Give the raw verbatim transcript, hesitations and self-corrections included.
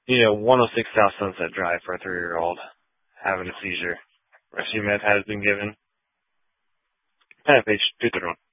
You know, one oh six South Sunset Drive for a three-year-old having a seizure. Rescue med has been given. Kind of page two thirty-one.